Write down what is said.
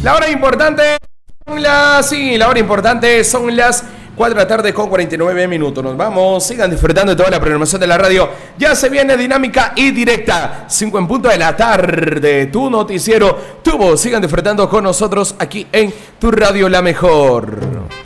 La hora importante son las 4 de la tarde con 49 minutos. Nos vamos, sigan disfrutando de toda la programación de la radio. Ya se viene dinámica y directa, 5 en punto de la tarde. Tu noticiero, tu voz, sigan disfrutando con nosotros aquí en tu radio La Mejor.